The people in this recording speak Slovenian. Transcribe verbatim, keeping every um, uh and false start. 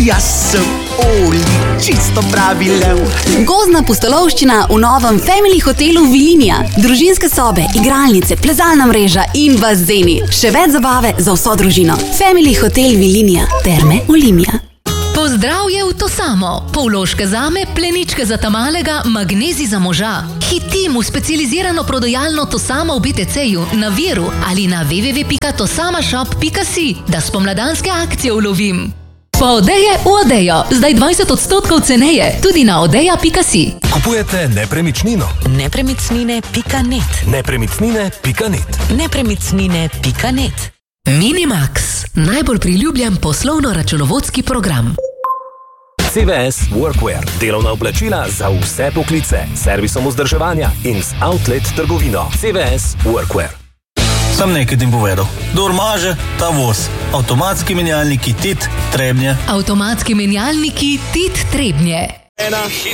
Jaz sem Oli, čisto pravi lev. Gozdna pustolovščina v novem Family hotelu Vilinija. Družinske sobe, igralnice, plezalna mreža in bazeni. Še več zabave za vso družino. Family hotel Vilinija. Terme Olimia. Pozdravje v to samo. Pol vložke zame, pleničke za tamalega, magnezij za moža. Hitim v specializirano prodajalno To samo v B T C-ju, na Viru ali na w w w pika tosamashop pika si, da spomladanske akcije ulovim. Po Odeje v Odejo. Zdaj dvajset odstotkov ceneje. Tudi na odeja pika si. Kupujete nepremičnino. Nepremičnine pika net. Nepremičnine pika net. Nepremičnine pika net. Minimax. Najbolj priljubljen poslovno-računovodski program. C V S Workwear. Delovna oblačila za vse poklice. Servisom vzdrževanja in z outlet trgovino. C V S Workwear. Sam nekaj tim povedal. Kdor maže, ta voz. Avtomatski menjalniki Tit Trebnje. Avtomatski menjalniki Tit Trebnje. Ena